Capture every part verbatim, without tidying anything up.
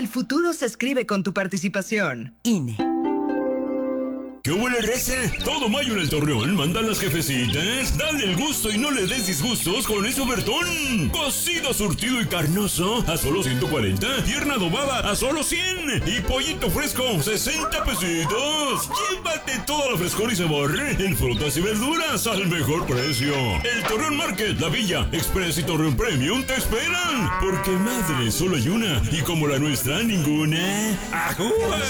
futuro se escribe con tu participación. I N E. ¿Qué hubo la raza? Todo mayo en el Torreón mandan las jefecitas. Dale el gusto y no le des disgustos con eso, Bertón. Cocido, surtido y carnoso a solo ciento cuarenta. Pierna adobada a solo cien. Y pollito fresco, sesenta pesitos. Llévate todo el frescor y sabor en frutas y verduras al mejor precio. El Torreón Market, La Villa, Express y Torreón Premium te esperan. Porque madre solo hay una. Y como la nuestra, ninguna. ¡Ajúa!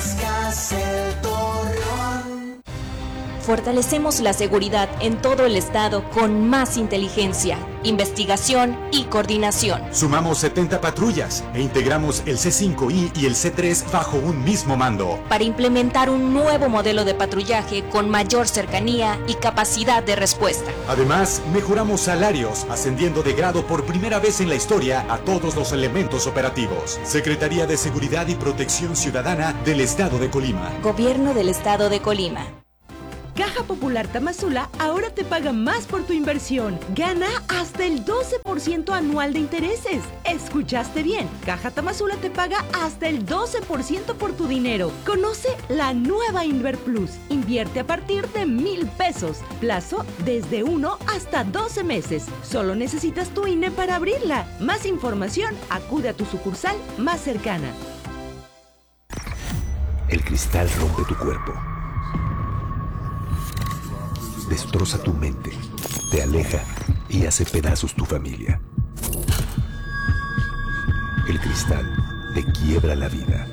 Fortalecemos la seguridad en todo el estado con más inteligencia, investigación y coordinación. Sumamos setenta patrullas e integramos el C cinco I y el C tres bajo un mismo mando. Para implementar un nuevo modelo de patrullaje con mayor cercanía y capacidad de respuesta. Además, mejoramos salarios, ascendiendo de grado por primera vez en la historia a todos los elementos operativos. Secretaría de Seguridad y Protección Ciudadana del Estado de Colima. Gobierno del Estado de Colima. Caja Popular Tamazula ahora te paga más por tu inversión. Gana hasta el doce por ciento anual de intereses. ¿Escuchaste bien? Caja Tamazula te paga hasta el doce por ciento por tu dinero. Conoce la nueva InverPlus. Invierte a partir de mil pesos. Plazo desde uno hasta doce meses. Solo necesitas tu I N E para abrirla. Más información, acude a tu sucursal más cercana. El cristal rompe tu cuerpo. Destroza tu mente, te aleja y hace pedazos tu familia. El cristal te quiebra la vida.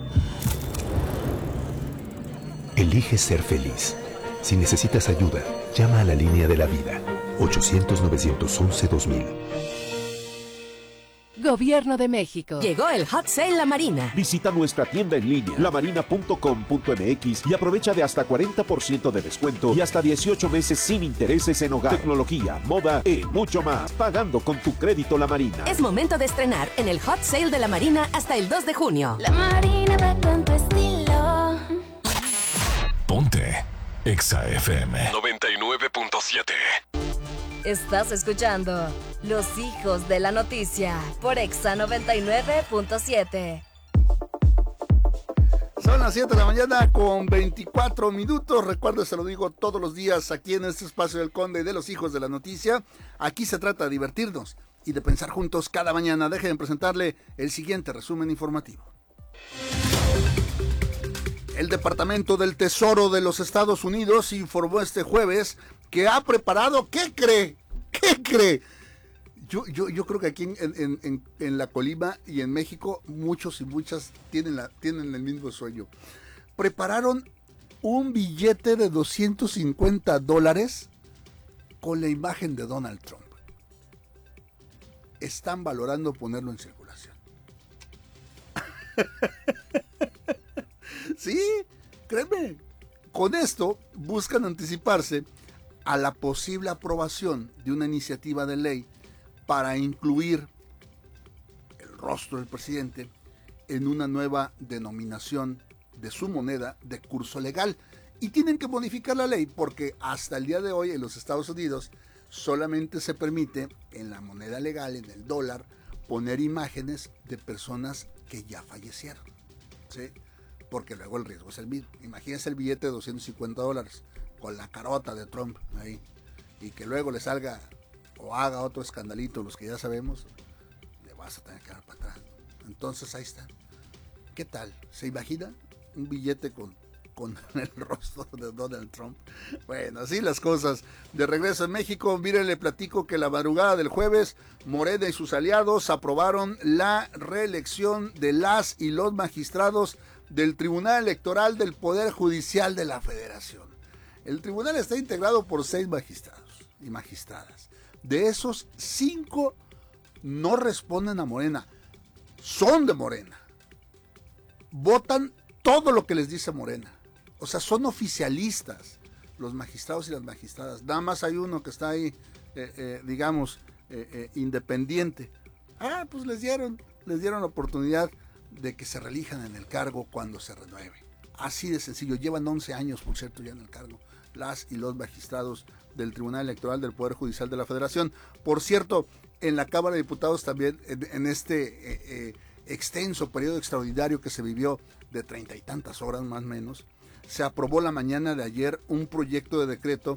Elige ser feliz. Si necesitas ayuda, llama a la línea de la vida, ochocientos, novecientos once, dos mil. Gobierno de México. Llegó el Hot Sale La Marina. Visita nuestra tienda en línea, la marina punto com punto m x, y aprovecha de hasta cuarenta por ciento de descuento y hasta dieciocho meses sin intereses en hogar, tecnología, moda y mucho más, pagando con tu crédito La Marina. Es momento de estrenar en el Hot Sale de La Marina hasta el dos de junio. La Marina va con tu estilo. Ponte Exa F M noventa y nueve punto siete. Estás escuchando Los Hijos de la Noticia por Exa noventa y nueve punto siete. Son las siete de la mañana con veinticuatro minutos. Recuerdo, se lo digo todos los días aquí en este espacio del Conde de los Hijos de la Noticia. Aquí se trata de divertirnos y de pensar juntos cada mañana. Déjenme presentarle el siguiente resumen informativo. El Departamento del Tesoro de los Estados Unidos informó este jueves que ha preparado, ¿qué cree? ¿Qué cree? Yo, yo, yo creo que aquí en, en, en, en la Colima y en México muchos y muchas tienen, la, tienen el mismo sueño. Prepararon un billete de doscientos cincuenta dólares con la imagen de Donald Trump. Están valorando ponerlo en circulación. Sí, créeme. Con esto buscan anticiparse a la posible aprobación de una iniciativa de ley para incluir el rostro del presidente en una nueva denominación de su moneda de curso legal. Y tienen que modificar la ley porque hasta el día de hoy en los Estados Unidos solamente se permite en la moneda legal, en el dólar, poner imágenes de personas que ya fallecieron, ¿sí? Porque luego el riesgo es el mismo. Imagínense el billete de doscientos cincuenta dólares con la carota de Trump ahí, y que luego le salga o haga otro escandalito, los que ya sabemos, le vas a tener que dar para atrás. Entonces ahí está. ¿Qué tal? ¿Se imagina un billete con, con el rostro de Donald Trump? Bueno, así las cosas. De regreso en México, miren, le platico que la madrugada del jueves, Morena y sus aliados aprobaron la reelección de las y los magistrados del Tribunal Electoral del Poder Judicial de la Federación. El tribunal está integrado por seis magistrados y magistradas. De esos, cinco no responden a Morena, son de Morena. Votan todo lo que les dice Morena. O sea, son oficialistas los magistrados y las magistradas. Nada más hay uno que está ahí, eh, eh, digamos, eh, eh, independiente. Ah, pues les dieron, les dieron la oportunidad de que se reelijan en el cargo cuando se renueve. Así de sencillo. Llevan once años, por cierto, ya en el cargo, las y los magistrados del Tribunal Electoral del Poder Judicial de la Federación. Por cierto, en la Cámara de Diputados también, en, en este eh, eh, extenso periodo extraordinario que se vivió de treinta y tantas horas más o menos, se aprobó la mañana de ayer un proyecto de decreto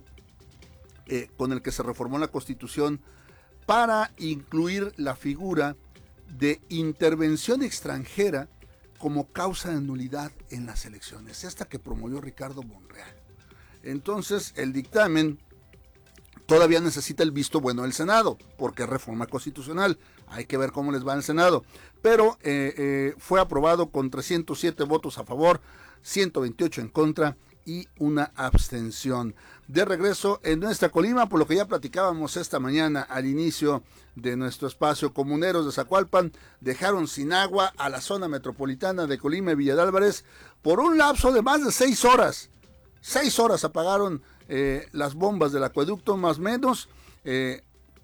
eh, con el que se reformó la Constitución para incluir la figura de intervención extranjera como causa de nulidad en las elecciones, esta que promovió Ricardo Monreal. Entonces, el dictamen todavía necesita el visto bueno del Senado, porque es reforma constitucional. Hay que ver cómo les va al Senado. Pero eh, eh, fue aprobado con trescientos siete votos a favor, ciento veintiocho en contra y una abstención. De regreso en nuestra Colima, por lo que ya platicábamos esta mañana al inicio de nuestro espacio, comuneros de Zacualpan dejaron sin agua a la zona metropolitana de Colima y Villa de Álvarez por un lapso de más de seis horas. Seis horas apagaron eh, las bombas del acueducto, más o menos. Eh,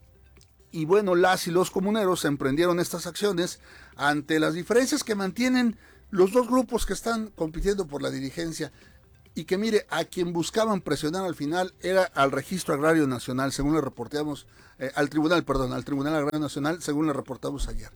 y bueno, las y los comuneros emprendieron estas acciones ante las diferencias que mantienen los dos grupos que están compitiendo por la dirigencia. Y que mire, a quien buscaban presionar al final era al Registro Agrario Nacional, según le reportamos, eh, al Tribunal, perdón, al Tribunal Agrario Nacional, según le reportamos ayer.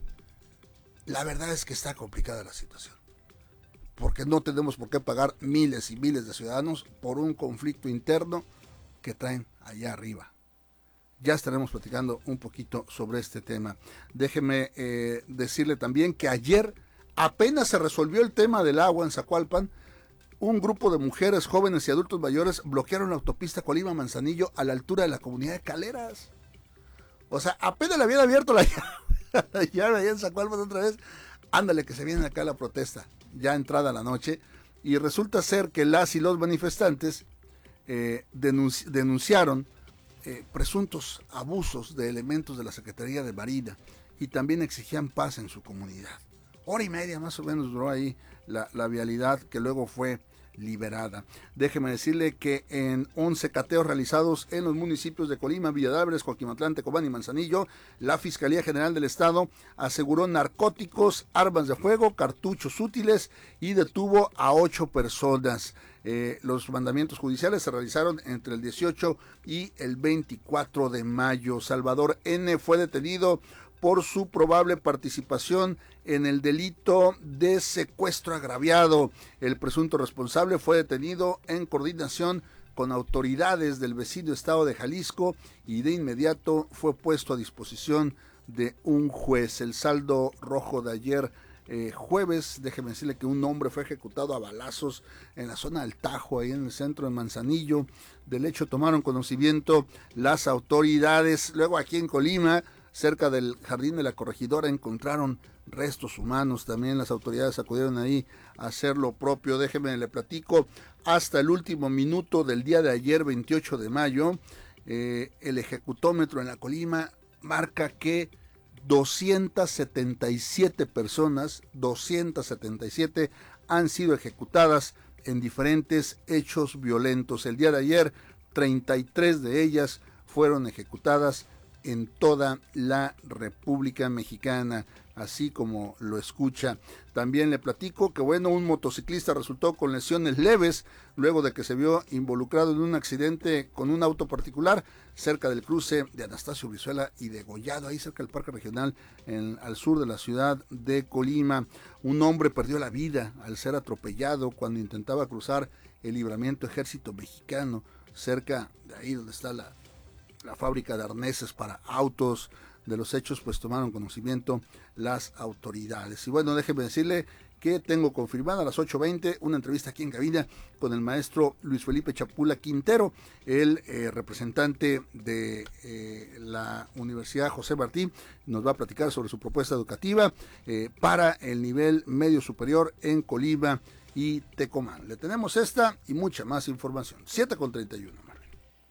La verdad es que está complicada la situación, porque no tenemos por qué pagar miles y miles de ciudadanos por un conflicto interno que traen allá arriba. Ya estaremos platicando un poquito sobre este tema. Déjeme eh, decirle también que ayer apenas se resolvió el tema del agua en Zacualpan. Un grupo de mujeres, jóvenes y adultos mayores bloquearon la autopista Colima-Manzanillo a la altura de la comunidad de Caleras. O sea, apenas le habían abierto la llave, ya en Zacualpan otra vez. Ándale, que se viene acá la protesta, ya entrada la noche. Y resulta ser que las y los manifestantes eh, denunci denunciaron eh, presuntos abusos de elementos de la Secretaría de Marina y también exigían paz en su comunidad. Hora y media más o menos duró ahí la, la vialidad, que luego fue liberada. Déjeme decirle que en once cateos realizados en los municipios de Colima, Villa de Álvarez, Coaquimatlán, Tecomán y Manzanillo, la Fiscalía General del Estado aseguró narcóticos, armas de fuego, cartuchos útiles y detuvo a ocho personas. Eh, los mandamientos judiciales se realizaron entre el dieciocho y el veinticuatro de mayo. Salvador N. fue detenido por su probable participación en el delito de secuestro agraviado. El presunto responsable fue detenido en coordinación con autoridades del vecino estado de Jalisco y de inmediato fue puesto a disposición de un juez. El saldo rojo de ayer eh, jueves, déjeme decirle que un hombre fue ejecutado a balazos en la zona del Tajo, ahí en el centro de Manzanillo. Del hecho tomaron conocimiento las autoridades. Luego aquí en Colima, cerca del Jardín de la Corregidora, encontraron restos humanos. También las autoridades acudieron ahí a hacer lo propio. Déjenme le platico, hasta el último minuto del día de ayer, veintiocho de mayo, eh, el ejecutómetro en la Colima marca que doscientas setenta y siete personas, doscientas setenta y siete han sido ejecutadas en diferentes hechos violentos. El día de ayer, treinta y tres de ellas fueron ejecutadas en toda la República Mexicana, así como lo escucha. También le platico que, bueno, un motociclista resultó con lesiones leves luego de que se vio involucrado en un accidente con un auto particular cerca del cruce de Anastasio Brizuela y Degollado, ahí cerca del Parque Regional, en, al sur de la ciudad de Colima. Un hombre perdió la vida al ser atropellado cuando intentaba cruzar el Libramiento Ejército Mexicano, cerca de ahí donde está la la fábrica de arneses para autos. De los hechos pues tomaron conocimiento las autoridades. Y bueno, déjeme decirle que tengo confirmada a las ocho veinte una entrevista aquí en cabina con el maestro Luis Felipe Chapula Quintero, el eh, representante de eh, la Universidad José Martí. Nos va a platicar sobre su propuesta educativa eh, para el nivel medio superior en Colima y Tecomán. Le tenemos esta y mucha más información. siete con treinta y uno, Marvin.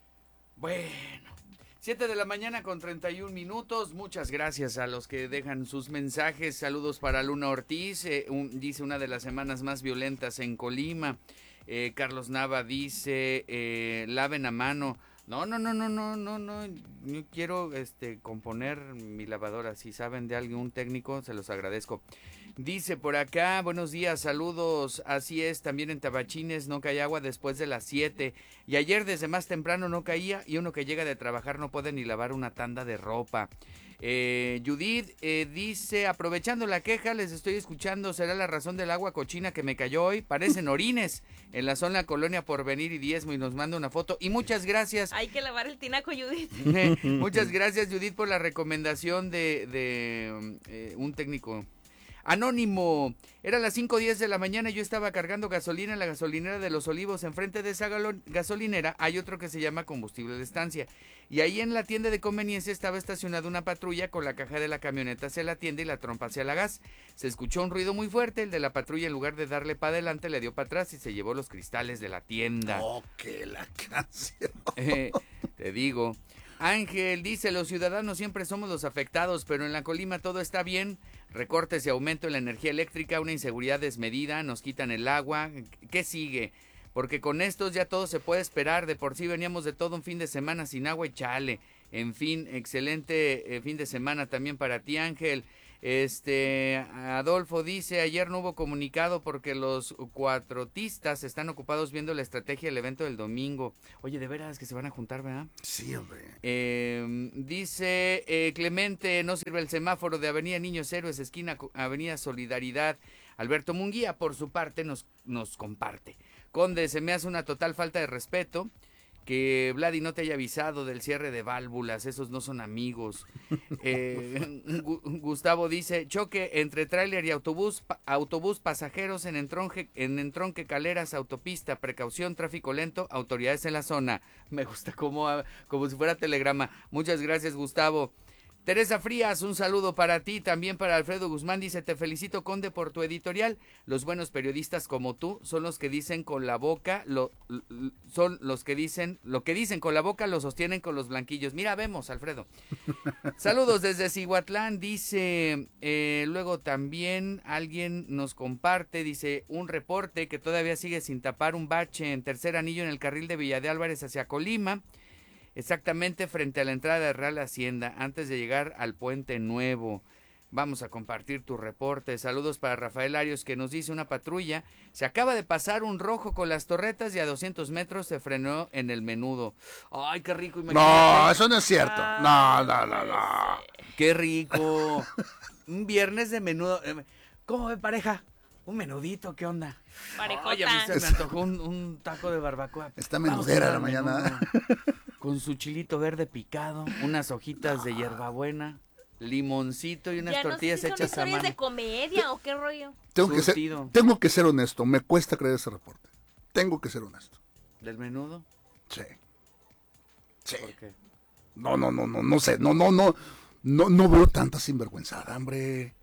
Bueno. siete de la mañana con treinta y un minutos. Muchas gracias a los que dejan sus mensajes. Saludos para Luna Ortiz. Eh, un, dice una de las semanas más violentas en Colima. Eh, Carlos Nava dice, eh, laven a mano. No, no, no, no, no, no, no. Yo quiero este, componer mi lavadora. Si saben de algún técnico, se los agradezco. Dice por acá, buenos días, saludos, así es, también en Tabachines no cae agua después de las siete, y ayer desde más temprano no caía, y uno que llega de trabajar no puede ni lavar una tanda de ropa. Eh, Judith eh, dice, aprovechando la queja, les estoy escuchando, será la razón del agua cochina que me cayó hoy, parecen orines en la zona Colonia Porvenir y Diezmo, y nos manda una foto, y muchas gracias. Hay que lavar el tinaco, Judith. Muchas gracias, Judith, por la recomendación de, de eh, un técnico anónimo. Era las cinco diez de la mañana y yo estaba cargando gasolina en la gasolinera de Los Olivos. Enfrente de esa gasolinera hay otro que se llama combustible de estancia. Y ahí en la tienda de conveniencia estaba estacionada una patrulla con la caja de la camioneta hacia la tienda y la trompa hacia la gas. Se escuchó un ruido muy fuerte. El de la patrulla, en lugar de darle para adelante, le dio para atrás y se llevó los cristales de la tienda. ¡Oh, qué la canción! Eh, te digo. Ángel dice, los ciudadanos siempre somos los afectados, pero en la Colima todo está bien. Recortes y aumento en la energía eléctrica, una inseguridad desmedida, nos quitan el agua. ¿Qué sigue? Porque con estos ya todo se puede esperar. De por sí veníamos de todo un fin de semana sin agua y chale. En fin, excelente eh, fin de semana también para ti, Ángel. Este, Adolfo dice, ayer no hubo comunicado porque los cuatrotistas están ocupados viendo la estrategia del evento del domingo. Oye, de veras que se van a juntar, ¿verdad? Sí, hombre. Eh, dice eh, Clemente, no sirve el semáforo de Avenida Niños Héroes, esquina Avenida Solidaridad. Alberto Munguía, por su parte, nos, nos comparte. Conde, se me hace una total falta de respeto que Vladi no te haya avisado del cierre de válvulas, esos no son amigos. Eh, Gustavo dice, choque entre tráiler y autobús, pa, autobús pasajeros en entronque, en entronque Caleras, autopista, precaución, tráfico lento, autoridades en la zona. Me gusta como, como si fuera telegrama. Muchas gracias, Gustavo. Teresa Frías, un saludo para ti, también para Alfredo Guzmán, dice, te felicito, Conde, por tu editorial. Los buenos periodistas como tú son los que dicen con la boca, lo, son los que dicen, lo que dicen con la boca lo sostienen con los blanquillos. Mira, vemos, Alfredo. Saludos desde Cihuatlán, dice, eh, luego también alguien nos comparte, dice, un reporte que todavía sigue sin tapar un bache en tercer anillo en el carril de Villa de Álvarez hacia Colima. Exactamente frente a la entrada de Real Hacienda, antes de llegar al Puente Nuevo. Vamos a compartir tu reporte. Saludos para Rafael Arios, que nos dice, una patrulla se acaba de pasar un rojo con las torretas y a doscientos metros se frenó en el Menudo. Ay, qué rico. Imagínate. No, eso no es cierto. No, no, no, no. Qué rico. Un viernes de menudo. ¿Cómo ve, pareja? Un menudito, ¿qué onda? Parejota. Oye, a mí se me antojó un, un taco de barbacoa. Está menudera la mañana. Con su chilito verde picado, unas hojitas no. de hierbabuena, limoncito y unas ya tortillas no sé si hechas son a mano. de comedia o qué rollo? Tengo que, ser, tengo que ser honesto, me cuesta creer ese reporte. Tengo que ser honesto. ¿Del menudo? Sí. Sí. ¿Por qué? No, no, no, no, no sé, no, no, no, no, no veo tanta sinvergüenzada, hombre.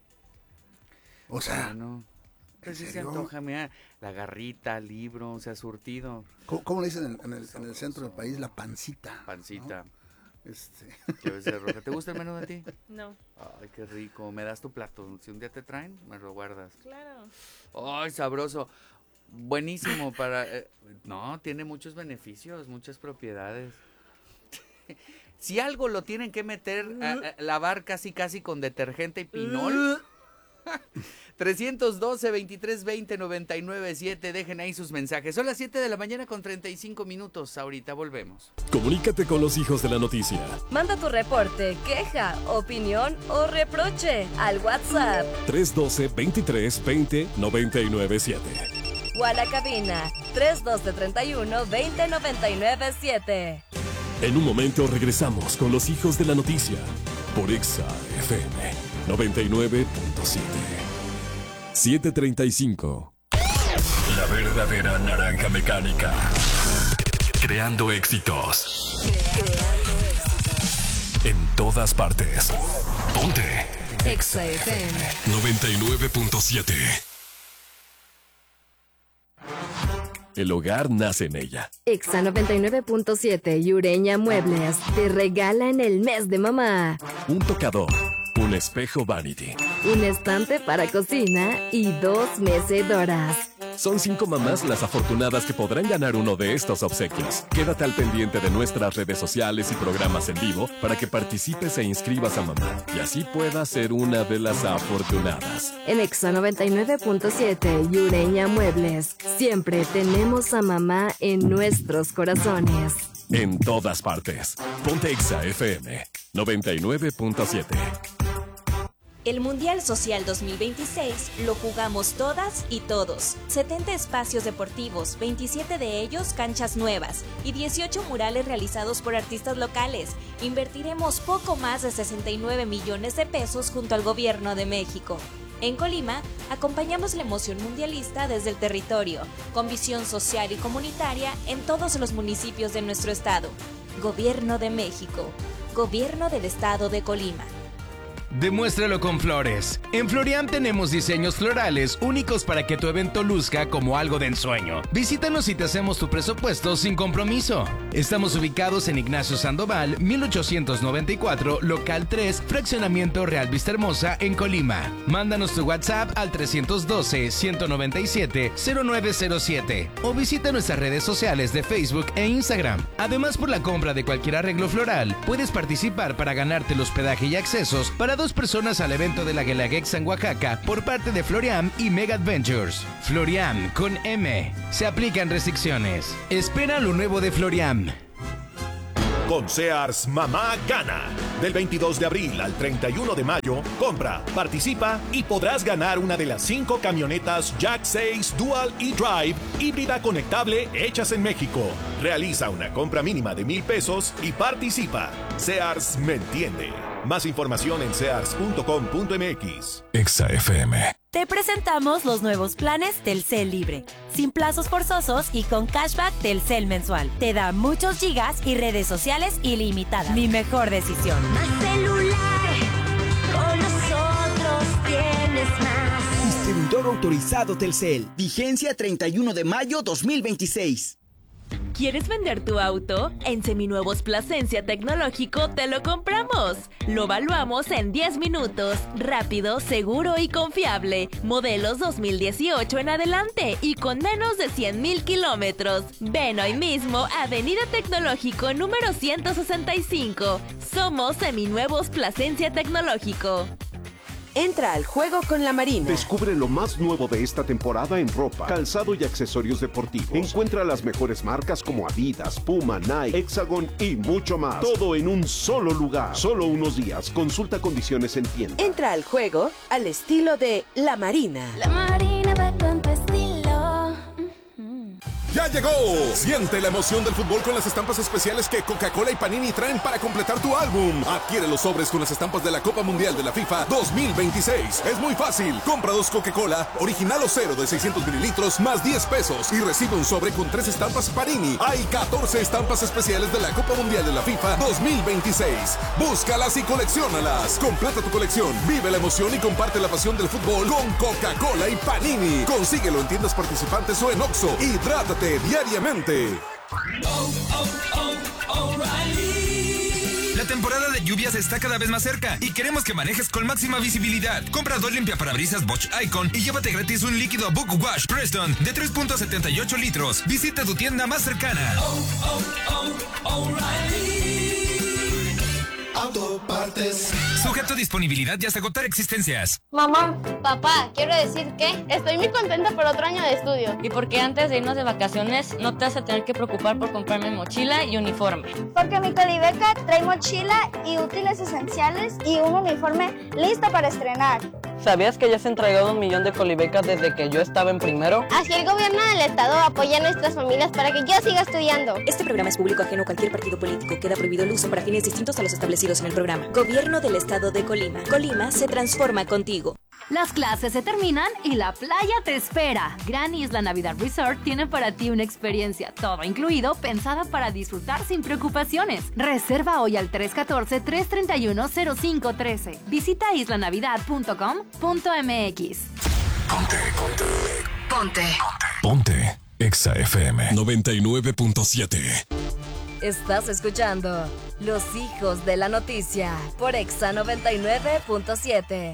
O sea... Bueno. Pues sí se antoja, mira, la garrita, el libro, o sea, surtido. ¿Cómo, cómo le dicen en, en, el, en el centro del país? La pancita. Pancita. ¿No? Este. ¿Qué ves de roja? ¿Te gusta el menú de ti? No. Ay, qué rico. ¿Me das tu plato? Si un día te traen, me lo guardas. Claro. Ay, sabroso. Buenísimo para... Eh, no, tiene muchos beneficios, muchas propiedades. Si algo lo tienen que meter, a, a, lavar casi casi con detergente y pinol... trescientos doce, veintitrés veinte, noventa y nueve siete, dejen ahí sus mensajes. Son las siete de la mañana con treinta y cinco minutos. Ahorita volvemos. Comunícate con los hijos de la noticia. Manda tu reporte, queja, opinión o reproche al WhatsApp tres uno dos, veintitrés veinte, noventa y nueve siete o a la cabina tres uno dos, treinta y uno, veinte, noventa y nueve siete. En un momento regresamos con los hijos de la noticia por Exa F M noventa y nueve punto siete. siete treinta y cinco. La verdadera naranja mecánica. Creando éxitos. Creando éxitos. En todas partes. Ponte. Exa F M noventa y nueve punto siete. El hogar nace en ella. Exa noventa y nueve punto siete y Ureña Muebles te regalan el mes de mamá. Un tocador. Un espejo Vanity. Un estante para cocina y dos mecedoras. Son cinco mamás las afortunadas que podrán ganar uno de estos obsequios. Quédate al pendiente de nuestras redes sociales y programas en vivo para que participes e inscribas a mamá y así puedas ser una de las afortunadas. En Exa noventa y nueve punto siete y Ureña Muebles, siempre tenemos a mamá en nuestros corazones. en todas partes. Ponte Exa F M noventa y nueve punto siete. El Mundial Social dos mil veintiséis lo jugamos todas y todos. setenta espacios deportivos, veintisiete de ellos canchas nuevas y dieciocho murales realizados por artistas locales. Invertiremos poco más de sesenta y nueve millones de pesos junto al Gobierno de México. En Colima, acompañamos la emoción mundialista desde el territorio, con visión social y comunitaria en todos los municipios de nuestro estado. Gobierno de México. Gobierno del Estado de Colima. Demuéstralo con flores. En Floriam tenemos diseños florales únicos para que tu evento luzca como algo de ensueño. Visítanos y te hacemos tu presupuesto sin compromiso. Estamos ubicados en Ignacio Sandoval, mil ochocientos noventa y cuatro, local tres, fraccionamiento Real Vista Hermosa, en Colima. Mándanos tu WhatsApp al trescientos doce, ciento noventa y siete, cero nueve cero siete o visita nuestras redes sociales de Facebook e Instagram. Además, por la compra de cualquier arreglo floral, puedes participar para ganarte el hospedaje y accesos para dos personas al evento de la Guelaguetza en Oaxaca por parte de Floriam y Mega Adventures. Floriam con M. Se aplican restricciones. Espera lo nuevo de Floriam. Con Sears, mamá gana. Del veintidós de abril al treinta y uno de mayo, compra, participa y podrás ganar una de las cinco camionetas Jack seis Dual e-Drive híbrida conectable hechas en México. Realiza una compra mínima de mil pesos y participa. Sears me entiende. Más información en sears punto com punto m x. Exa F M. Te presentamos los nuevos planes Telcel Libre, sin plazos forzosos y con cashback Telcel mensual. Te da muchos gigas y redes sociales ilimitadas. Mi mejor decisión. Más celular, con nosotros tienes más. Distribuidor autorizado Telcel. Vigencia treinta y uno de mayo dos mil veintiséis. ¿Quieres vender tu auto? En Seminuevos Plasencia Tecnológico te lo compramos. Lo evaluamos en diez minutos. Rápido, seguro y confiable. Modelos dos mil dieciocho en adelante y con menos de cien mil kilómetros. Ven hoy mismo a Avenida Tecnológico número ciento sesenta y cinco. Somos Seminuevos Plasencia Tecnológico. Entra al juego con la Marina. Descubre lo más nuevo de esta temporada en ropa, calzado y accesorios deportivos. Encuentra las mejores marcas como Adidas, Puma, Nike, Hexagon y mucho más. Todo en un solo lugar. Solo unos días. Consulta condiciones en tienda. Entra al juego al estilo de la Marina. La Marina va con tu estilo. ¡Ya llegó! Siente la emoción del fútbol con las estampas especiales que Coca-Cola y Panini traen para completar tu álbum. Adquiere los sobres con las estampas de la Copa Mundial de la FIFA dos mil veintiséis. Es muy fácil. Compra dos Coca-Cola, original o cero de seiscientos mililitros, más diez pesos. Y recibe un sobre con tres estampas Panini. Hay catorce estampas especiales de la Copa Mundial de la FIFA dos mil veintiséis. Búscalas y colecciónalas. Completa tu colección, vive la emoción y comparte la pasión del fútbol con Coca-Cola y Panini. Consíguelo en tiendas participantes o en Oxxo. Hidrátate diariamente. Oh, oh, oh, O'Reilly. La temporada de lluvias está cada vez más cerca y queremos que manejes con máxima visibilidad. Compra dos limpiaparabrisas Bosch Icon y llévate gratis un líquido Book Wash Preston de tres punto setenta y ocho litros. Visita tu tienda más cercana. Oh, oh, oh, O'Reilly. Autopartes. Sujeto a disponibilidad y hasta agotar existencias. Mamá, papá, quiero decir que estoy muy contenta por otro año de estudio. Y porque antes de irnos de vacaciones no te vas a tener que preocupar por comprarme mochila y uniforme. Porque mi Colibeca trae mochila y útiles esenciales y un uniforme listo para estrenar. ¿Sabías que ya se han entregado un millón de Colibecas desde que yo estaba en primero? Así el gobierno del estado apoya a nuestras familias para que yo siga estudiando. Este programa es público ajeno a cualquier partido político. Queda prohibido el uso para fines distintos a los establecidos en el programa. Gobierno del Estado de Colima. Colima se transforma contigo. Las clases se terminan y la playa te espera. Gran Isla Navidad Resort tiene para ti una experiencia todo incluido, pensada para disfrutar sin preocupaciones. Reserva hoy al tres uno cuatro, tres tres uno, cero cinco uno tres. Visita isla navidad punto com punto m x. Ponte, ponte. Ponte. Ponte. Exa F M noventa y nueve punto siete. Estás escuchando Los Hijos de la Noticia por Exa noventa y nueve punto siete.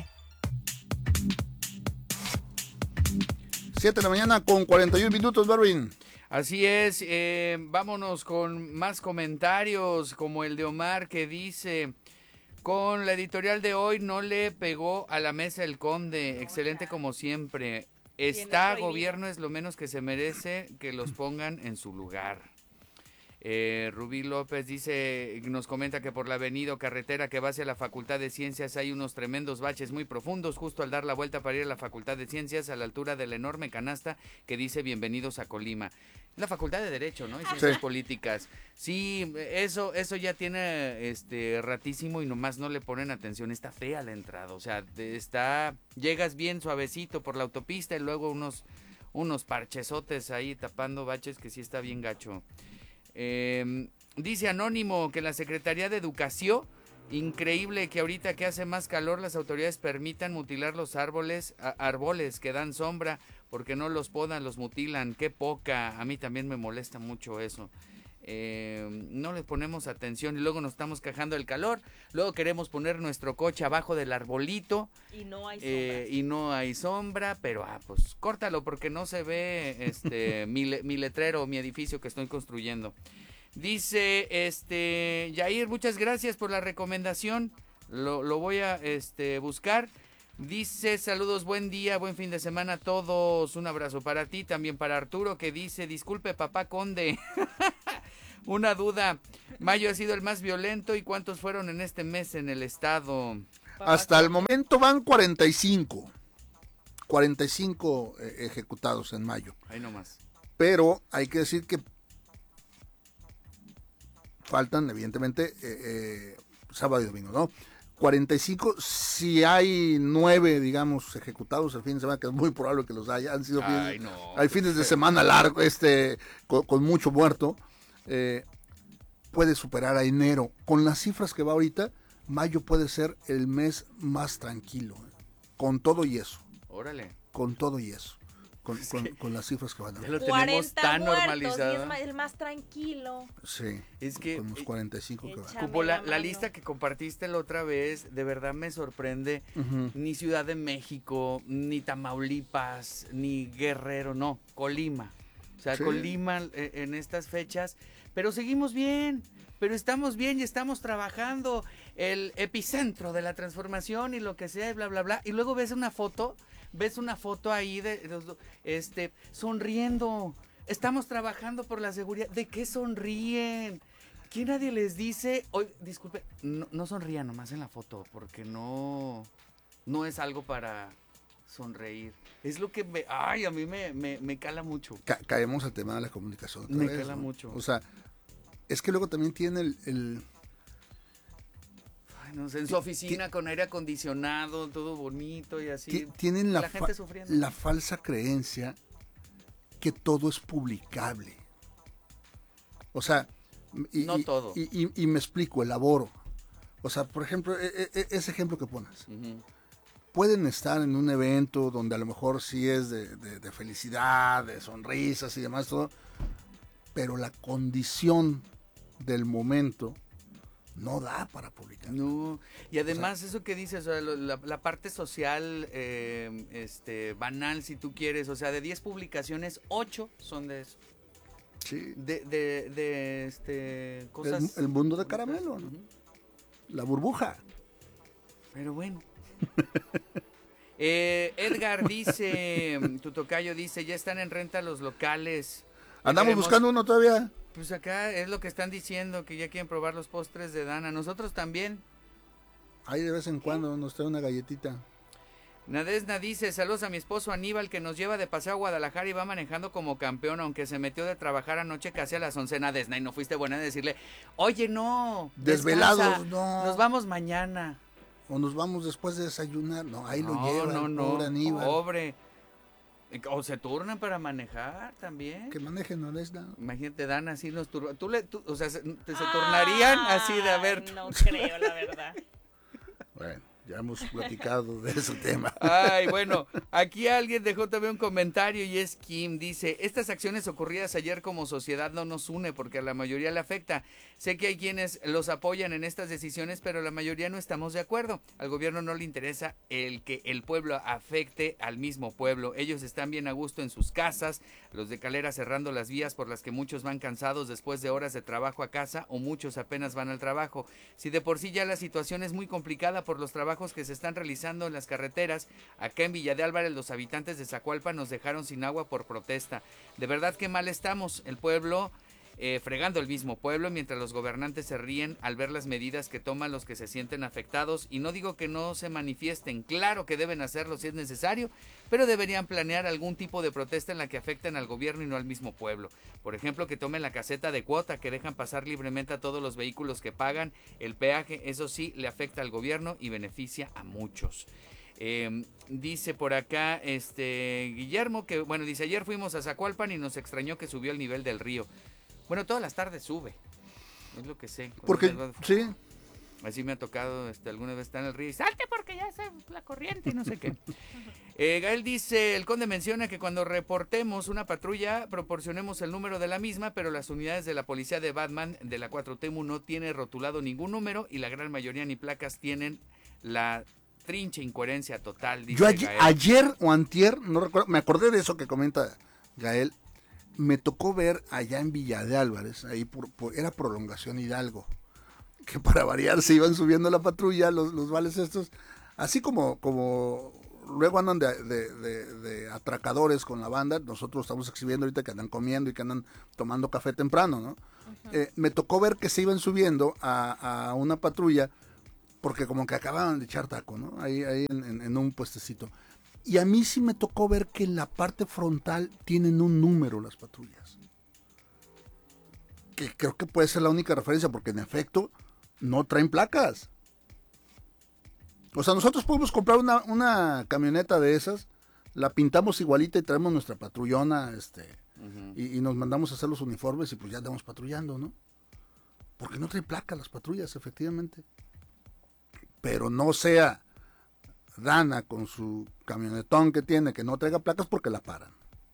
siete de la mañana con cuarenta y un minutos, Darwin. Así es, eh, vámonos con más comentarios como el de Omar que dice: con la editorial de hoy no le pegó a la mesa el Conde, excelente como siempre. Está gobierno es lo menos que se merece que los pongan en su lugar. Eh, Rubí López dice, nos comenta que por la avenida o carretera que va hacia la Facultad de Ciencias hay unos tremendos baches muy profundos justo al dar la vuelta para ir a la Facultad de Ciencias a la altura de la enorme canasta que dice bienvenidos a Colima. La Facultad de Derecho, ¿no? Y Ciencias Sí. Políticas. Sí, eso eso ya tiene este ratísimo y nomás no le ponen atención. Está fea la entrada, o sea, de- está llegas bien suavecito por la autopista y luego unos unos parchesotes ahí tapando baches que sí está bien gacho. Eh, dice Anónimo que la Secretaría de Educación, increíble que ahorita que hace más calor las autoridades permitan mutilar los árboles, a- árboles que dan sombra, porque no los podan, los mutilan, qué poca, a mí también me molesta mucho eso. Eh, no le ponemos atención y luego nos estamos quejando del calor, luego queremos poner nuestro coche abajo del arbolito Y no hay eh, y no hay sombra, pero ah, pues córtalo porque no se ve este mi, le- mi letrero, mi edificio que estoy construyendo. Dice este Yair, muchas gracias por la recomendación, lo, lo voy a este buscar. Dice, saludos, buen día, buen fin de semana a todos, un abrazo para ti, también para Arturo que dice, disculpe papá Conde, una duda, mayo ha sido el más violento y ¿cuántos fueron en este mes en el estado? Hasta el momento van cuarenta y cinco. cuarenta y cinco eh, ejecutados en mayo. Ahí nomás. Pero hay que decir que faltan, evidentemente, eh, eh, sábado y domingo, ¿no? cuarenta y cinco, si hay nueve, digamos, ejecutados el fin de semana, que es muy probable que los haya, han sido Ay, fines, no, hay qué fines de feo. semana largo, este, con, con mucho muerto, eh, puede superar a enero. Con las cifras que va ahorita, mayo puede ser el mes más tranquilo, ¿eh? Con todo y eso, Órale. con todo y eso, con, con- con las cifras que van Ya ahorita. lo tenemos cuarenta tan muertos normalizado. y es ma- el más tranquilo. Sí, Es que con los cuarenta y cinco que van. Échame Cupo, la, la la mano. lista que compartiste la otra vez, de verdad me sorprende. Ujú. Ni Ciudad de México, ni Tamaulipas, ni Guerrero, no, Colima. O sea, Sí. Colima eh, en estas fechas, pero seguimos bien, pero estamos bien y estamos trabajando el epicentro de la transformación y lo que sea, y bla, bla, bla. Y luego ves una foto, ves una foto ahí de, de los do- este, sonriendo. Estamos trabajando por la seguridad. ¿De qué sonríen? ¿Qué nadie les dice? Oye, disculpe, no, no sonrían nomás en la foto, porque no, no es algo para sonreír. Es lo que me, ay, a mí me, me, me cala mucho. Ca- caemos al tema de la comunicación otra Me vez, cala ¿no? mucho. O sea, es que luego también tiene el, el- Ay, no sé, en su oficina con aire acondicionado, todo bonito y así. ti- tienen la, la fa- gente sufriendo. la falsa creencia que todo es publicable. O sea, y, No y- todo. Y, y- y me explico, elaboro. O sea, por ejemplo, e- e- ese ejemplo que pones. Ujú. Pueden estar en un evento donde a lo mejor sí es de, de- de felicidad, de sonrisas y demás, todo, pero la condición del momento no da para publicar. No, y además eso que dices, o sea, lo- la, la parte social, eh, este, banal si tú quieres, o sea, de diez publicaciones, ocho son de eso. Sí. De, de, de este, cosas. El, el mundo de caramelo, ¿no? La burbuja. Pero bueno. Eh, Edgar dice, tu tocayo dice, ya están en renta los locales. Ya Andamos queremos- buscando uno todavía. Pues acá es lo que están diciendo, que ya quieren probar los postres de Dana. Nosotros también. Ahí de vez en cuando nos trae una galletita. Nadesna dice, saludos a mi esposo Aníbal que nos lleva de paseo a Guadalajara y va manejando como campeón, aunque se metió de trabajar anoche casi a las once. Nadesna, y no fuiste buena en decirle, oye, no, Desvelados, descansa, no. nos vamos mañana. O nos vamos después de desayunar. No, ahí lo No, lleva. no, no, pobre Aníbal. pobre. O se turnan para manejar también. Que manejen, no les da. Imagínate, dan así los turnos. Tú le, tú- o sea, se, te- se turnarían así de a ver. No creo, la verdad. Bueno, ya hemos platicado de ese tema. Ay, bueno, aquí alguien dejó también un comentario y es Kim, dice, estas acciones ocurridas ayer como sociedad no nos une porque a la mayoría le afecta. Sé que hay quienes los apoyan en estas decisiones, pero la mayoría no estamos de acuerdo. Al gobierno no le interesa el que el pueblo afecte al mismo pueblo. Ellos están bien a gusto en sus casas, los de Calera cerrando las vías por las que muchos van cansados después de horas de trabajo a casa o muchos apenas van al trabajo. Si de por sí ya la situación es muy complicada por los trabajos que se están realizando en las carreteras, acá en Villa de Álvarez los habitantes de Zacualpa nos dejaron sin agua por protesta. De verdad que mal estamos, el pueblo eh, fregando el mismo pueblo, mientras los gobernantes se ríen al ver las medidas que toman los que se sienten afectados. Y no digo que no se manifiesten, claro que deben hacerlo si es necesario, pero deberían planear algún tipo de protesta en la que afecten al gobierno y no al mismo pueblo. Por ejemplo, que tomen la caseta de cuota, que dejan pasar libremente a todos los vehículos que pagan el peaje. Eso sí, le afecta al gobierno y beneficia a muchos. Eh, dice por acá este Guillermo que, bueno, dice, ayer fuimos a Zacualpan y nos extrañó que subió el nivel del río. Bueno, todas las tardes sube, es lo que sé. Porque, sí. Así me ha tocado este, alguna vez estar en el río y salte porque ya se la corriente y no sé qué. eh, Gael dice, el conde menciona que cuando reportemos una patrulla, proporcionemos el número de la misma, pero las unidades de la policía de Batman de la cuatro T M U no tiene rotulado ningún número y la gran mayoría ni placas tienen. La trinche incoherencia total, dice Yo ayer, Gael. ayer o antier, no recuerdo, me acordé de eso que comenta Gael, me tocó ver allá en Villa de Álvarez, ahí por, por, era Prolongación Hidalgo, que para variar se iban subiendo la patrulla, los, los vales estos, así como, como luego andan de, de, de, de atracadores con la banda, nosotros estamos exhibiendo ahorita que andan comiendo y que andan tomando café temprano, ¿no? Uh-huh. Eh, me tocó ver que se iban subiendo a, a una patrulla, porque como que acababan de echar taco, ¿no? Ahí, ahí en, en, en un puestecito. Y a mí sí me tocó ver que en la parte frontal tienen un número las patrullas. Que creo que puede ser la única referencia, porque en efecto no traen placas. O sea, nosotros podemos comprar una, una camioneta de esas, la pintamos igualita y traemos nuestra patrullona, este, uh-huh. y, y nos mandamos a hacer los uniformes y pues ya andamos patrullando, ¿no? Porque no traen placas las patrullas, efectivamente. Pero no sea Dana con su camionetón que tiene, que no traiga placas porque la paran.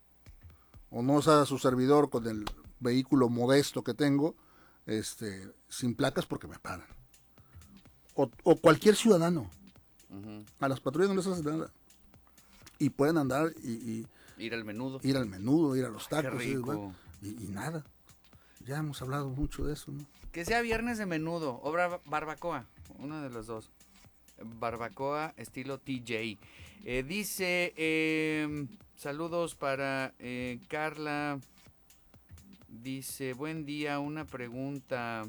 O no sea su servidor con el vehículo modesto que tengo, este, sin placas porque me paran. O, o cualquier ciudadano. Uh-huh. A las patrullas no les hace nada. Y pueden andar y, y... Ir al menudo. Ir al menudo, ir a los tacos. Qué rico. Y, y nada. Ya hemos hablado mucho de eso, ¿no? Que sea viernes de menudo, o barbacoa, uno de los dos. Barbacoa estilo T J. Eh, dice, eh, saludos para eh, Carla. Dice, buen día, una pregunta.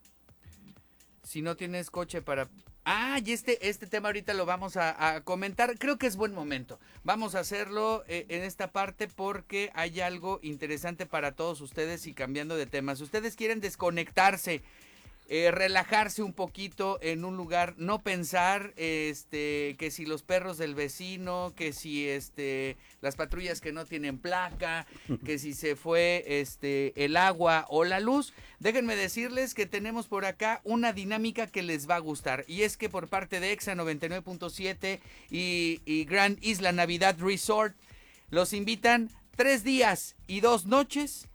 Si no tienes coche para... Ah, y este, este tema ahorita lo vamos a, a comentar. Creo que es buen momento. Vamos a hacerlo eh, en esta parte porque hay algo interesante para todos ustedes y cambiando de temas. Ustedes quieren desconectarse, eh, relajarse un poquito en un lugar, no pensar este, que si los perros del vecino, que si este, las patrullas que no tienen placa, que si se fue este, el agua o la luz. Déjenme decirles que tenemos por acá una dinámica que les va a gustar. Y es que por parte de Exa noventa y nueve punto siete y, y Grand Isla Navidad Resort los invitan tres días y dos noches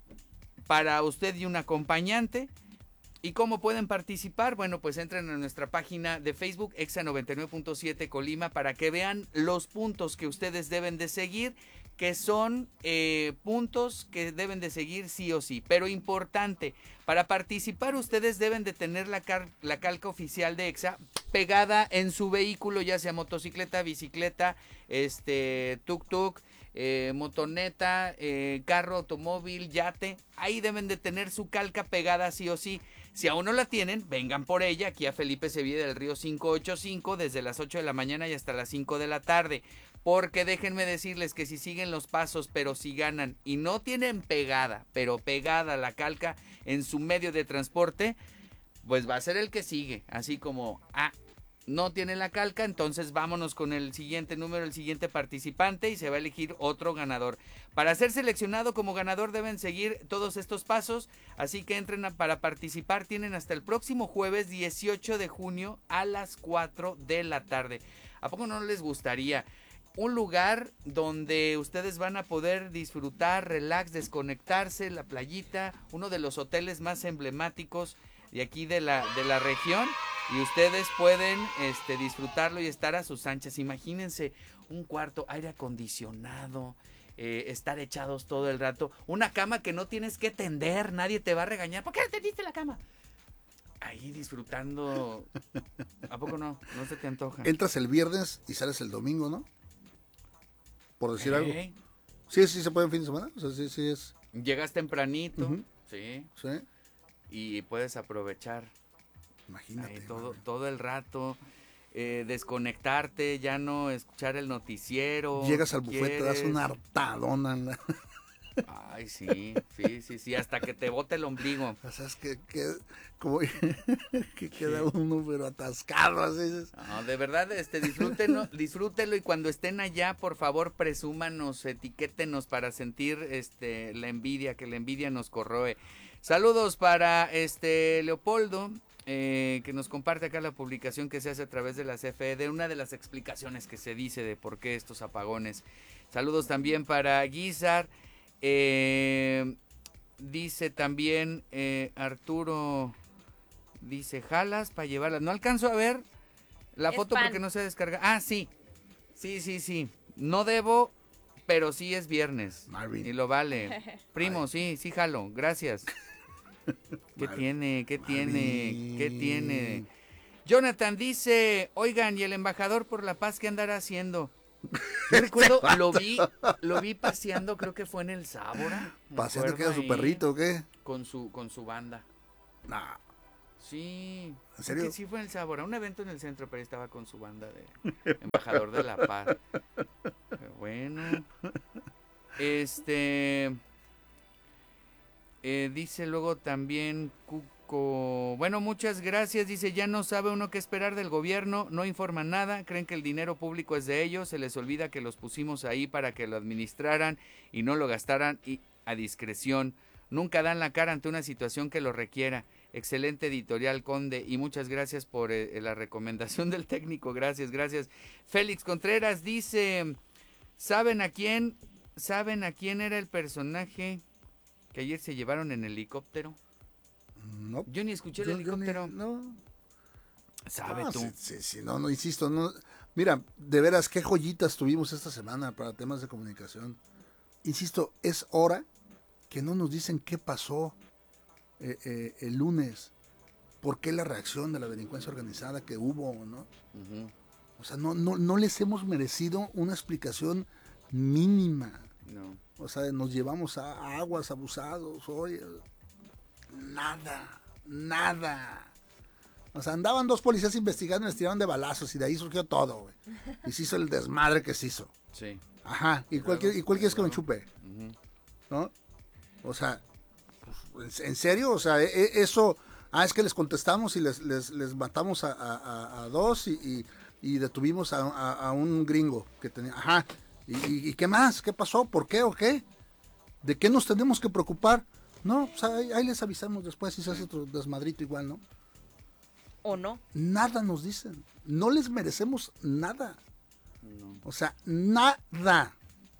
para usted y un acompañante. ¿Y cómo pueden participar? Bueno, pues entren a nuestra página de Facebook, Exa noventa y nueve punto siete Colima, para que vean los puntos que ustedes deben de seguir, que son eh, puntos que deben de seguir sí o sí. Pero importante, para participar ustedes deben de tener la, car- la calca oficial de Exa pegada en su vehículo, ya sea motocicleta, bicicleta, este, tuk-tuk, eh, motoneta, eh, carro, automóvil, yate. Ahí deben de tener su calca pegada sí o sí. Si aún no la tienen, vengan por ella aquí a Felipe Sevilla del Río quinientos ochenta y cinco desde las ocho de la mañana y hasta las cinco de la tarde. Porque déjenme decirles que si siguen los pasos, pero si ganan y no tienen pegada, pero pegada la calca en su medio de transporte, pues va a ser el que sigue. Así como, ah, no tiene la calca, entonces vámonos con el siguiente número, el siguiente participante y se va a elegir otro ganador. Para ser seleccionado como ganador deben seguir todos estos pasos, así que entren a, para participar tienen hasta el próximo jueves dieciocho de junio a las cuatro de la tarde. ¿A poco no les gustaría? Un lugar donde ustedes van a poder disfrutar, relax, desconectarse, la playita, uno de los hoteles más emblemáticos de aquí de la, de la región. Y ustedes pueden este, disfrutarlo y estar a sus anchas. Imagínense un cuarto, aire acondicionado, eh, estar echados todo el rato. Una cama que no tienes que tender, nadie te va a regañar. ¿Por qué no tendiste la cama? Ahí disfrutando. ¿A poco no? No se te antoja. Entras el viernes y sales el domingo, ¿no? Por decir ¿Eh? algo. Sí, sí se puede en fin de semana. O sea, sí, sí es. Llegas tempranito. Uh-huh. Sí. ¿Sí? Y puedes aprovechar. Imagínate. Ahí todo, todo el rato. Eh, desconectarte, ya no escuchar el noticiero. Llegas al buffet, te das ¿quieres? una hartadona. en la- Ay, sí, sí, sí, sí, hasta que te bote el ombligo. O sea, es que, que, como, que queda uno pero atascado. Así. No, de verdad, este, disfrútenlo, disfrútenlo y cuando estén allá, por favor, presúmanos, etiquétenos para sentir este, la envidia, que la envidia nos corroe. Saludos para este Leopoldo, eh, que nos comparte acá la publicación que se hace a través de la C F E, de una de las explicaciones que se dice de por qué estos apagones. Saludos también para Guizar. Eh, dice también eh, Arturo, dice, jalas para llevarlas. No alcanzo a ver la Es foto pan. porque no se descarga. Ah, sí, sí, sí, sí. No debo, pero sí es viernes. Marvin. Y lo vale. Primo, sí, sí jalo. Gracias. ¿Qué Marvin. tiene? ¿Qué Marvin. tiene? ¿Qué tiene? Jonathan dice, oigan, ¿y el embajador por la paz qué andará haciendo? Yo recuerdo, lo vi, lo vi paseando, creo que fue en el Sábora. me ¿Paseando que era acuerdo su ahí, perrito o qué? Con su, con su banda. Nah. Sí. ¿En serio? creo que sí fue en el Sábora, un evento en el centro, pero ahí estaba con su banda de embajador de la paz. Pero bueno. Este. eh, dice luego también Cuco. Bueno, muchas gracias. Dice, ya no sabe uno qué esperar del gobierno, no informan nada, creen que el dinero público es de ellos, se les olvida que los pusimos ahí para que lo administraran y no lo gastaran y a discreción. Nunca dan la cara ante una situación que lo requiera. Excelente editorial, Conde, y muchas gracias por eh, la recomendación del técnico. Gracias, gracias. Félix Contreras dice, ¿saben a quién? ¿Saben a quién era el personaje que ayer se llevaron en helicóptero? No. Yo ni escuché el Yo- yo ni- helicóptero. no. ¿Sabe No, tú? sí, sí, sí, no, no, insisto, no. Mira, de veras, qué joyitas tuvimos esta semana para temas de comunicación. Insisto, es hora que no nos dicen qué pasó eh, eh, el lunes, por qué la reacción de la delincuencia organizada que hubo, ¿no? Ujú. O sea, no, no, no les hemos merecido una explicación mínima. No. O sea, nos llevamos a, a aguas abusados, oye, nada, nada. O sea, andaban dos policías investigando y les tiraron de balazos y de ahí surgió todo, güey. Y se hizo el desmadre que se hizo. Sí. Ajá, ¿y cuál, quiere- y cuál quieres que me chupe? Ujú. ¿No? O sea, pues, ¿en en serio? O sea, e- e- eso... Ah, es que les contestamos y les, les, les matamos a, a- a- a dos y, y- y detuvimos a, a- a un gringo que tenía... Ajá, ¿Y, y, y qué más? ¿Qué pasó? ¿Por qué o qué? ¿De qué nos tenemos que preocupar? No, pues ahí, ahí les avisamos después si se hace otro desmadrito igual, ¿no? ¿O no? Nada nos dicen. No les merecemos nada. No. O sea, nada.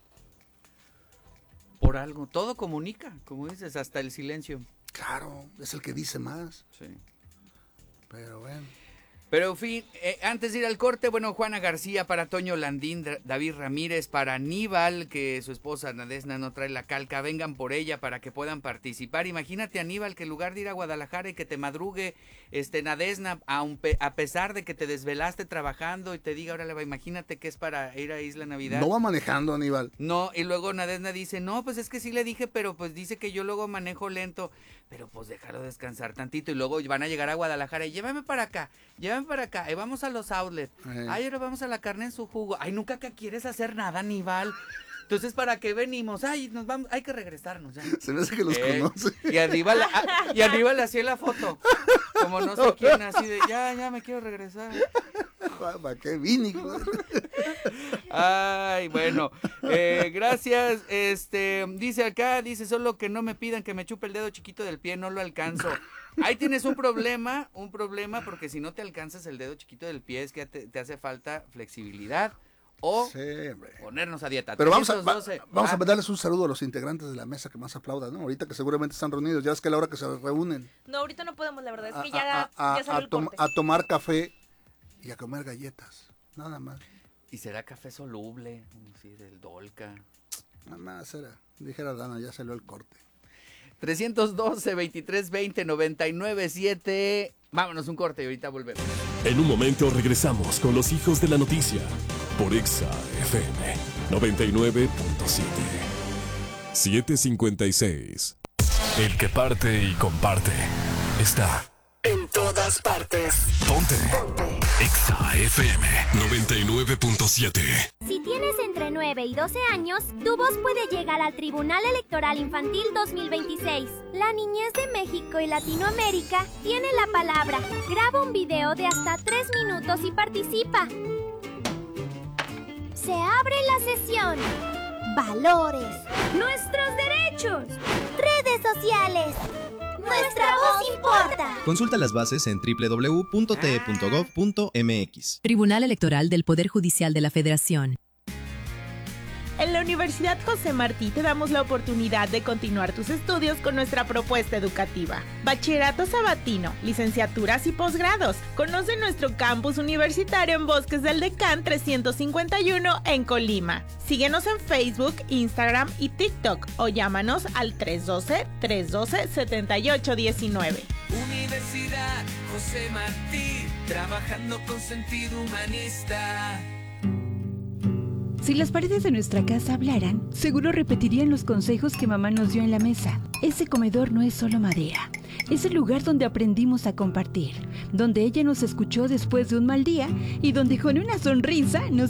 Por algo, todo comunica, como dices, hasta el silencio. Claro, es el que dice más. Sí. Pero bueno. Pero en fin, eh, antes de ir al corte, bueno, Juana García para Toño Landín, Dra- David Ramírez para Aníbal, que su esposa Nadesna no trae la calca, vengan por ella para que puedan participar. Imagínate, Aníbal, que en lugar de ir a Guadalajara y que te madrugue este Nadesna, a, un pe- a pesar de que te desvelaste trabajando y te diga, órale, va, imagínate que es para ir a Isla Navidad. No va manejando, Aníbal. No, y luego Nadesna dice, no, pues es que sí le dije, pero pues dice que yo luego manejo lento, pero pues déjalo descansar tantito y luego van a llegar a Guadalajara y llévame para acá, llévame para acá, y vamos a los outlets, Eh. ay, ahora vamos a la carne en su jugo, ay, nunca que quieres hacer nada, Aníbal, entonces ¿para qué venimos? Ay, nos vamos, hay que regresarnos ya. Se me hace que los Eh, conoce. Y Aníbal, a- y Aníbal le hacía la foto, como no sé quién, así de, ya, ya me quiero regresar. ¿Para qué vine? Ay, bueno, eh, gracias, este, dice acá, dice, solo que no me pidan que me chupe el dedo chiquito del pie, no lo alcanzo. Ahí tienes un problema, un problema, porque si no te alcanzas el dedo chiquito del pie es que te, te hace falta flexibilidad o Sí, hombre. ponernos a dieta. Pero vamos a, va- trescientos doce. vamos a Ah, darles un saludo a los integrantes de la mesa que más aplaudan, ¿no? Ahorita que seguramente están reunidos, ya es que a la hora que se reúnen No, ahorita no podemos, la verdad, es a, que ya, a- a- ya salió a el tom- corte. a tomar café y a comer galletas, nada más. Y será café soluble, sí, del Dolca. Nada más era, dijera Dana, ya salió el corte. trescientos doce, veintitrés veinte, noventa y nueve siete. Vámonos un corte y ahorita volvemos. En un momento regresamos con los hijos de la noticia por Exa F M noventa y nueve punto siete. siete cincuenta y seis. El que parte y comparte está en todas partes. Ponte. Ponte. Exa F M noventa y nueve punto siete. Si tienes entre nueve y doce años, tu voz puede llegar al Tribunal Electoral Infantil dos mil veintiséis. La niñez de México y Latinoamérica tiene la palabra. Graba un video de hasta tres minutos y participa. Se abre la sesión. Valores. Nuestros derechos. Redes sociales. Nuestra voz importa. Consulta las bases en doble u doble u doble u punto t e punto gov punto m x. Tribunal Electoral del Poder Judicial de la Federación. En la Universidad José Martí te damos la oportunidad de continuar tus estudios con nuestra propuesta educativa. Bachillerato sabatino, licenciaturas y posgrados. Conoce nuestro campus universitario en Bosques del Decán trescientos cincuenta y uno en Colima. Síguenos en Facebook, Instagram y TikTok o llámanos al tres uno dos, tres uno dos, siete ocho uno nueve. Universidad José Martí, trabajando con sentido humanista. Si las paredes de nuestra casa hablaran, seguro repetirían los consejos que mamá nos dio en la mesa. Ese comedor no es solo madera, es el lugar donde aprendimos a compartir, donde ella nos escuchó después de un mal día y donde con una sonrisa nos